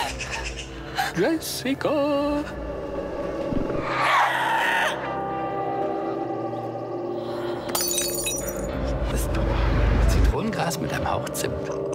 Jessica! Das ist Zitronengras mit einem Hauch Zimt.